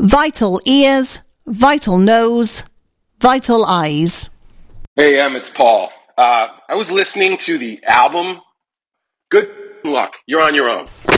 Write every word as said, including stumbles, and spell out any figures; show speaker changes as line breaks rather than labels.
Vital ears, vital nose, vital eyes.
Hey, Em, it's Paul. Uh, I was listening to the album. Good luck. You're on your own.